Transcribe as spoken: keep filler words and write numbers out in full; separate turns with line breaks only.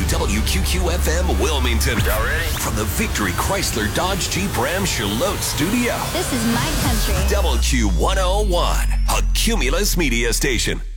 W Q Q F M Wilmington.
Y'all ready?
From the Victory Chrysler Dodge Jeep Ram Charlotte studio.
This is my country.
W Q one oh one, a Cumulus media station.